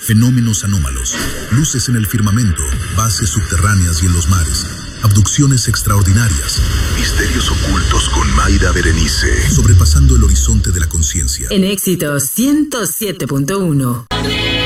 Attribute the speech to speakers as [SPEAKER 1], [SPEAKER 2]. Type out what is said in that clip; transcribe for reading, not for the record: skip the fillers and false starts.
[SPEAKER 1] Fenómenos anómalos, luces en el firmamento, bases subterráneas y en los mares, abducciones extraordinarias, misterios ocultos con Mayra Berenice, sobrepasando el horizonte de la conciencia.
[SPEAKER 2] En Éxitos 107.1.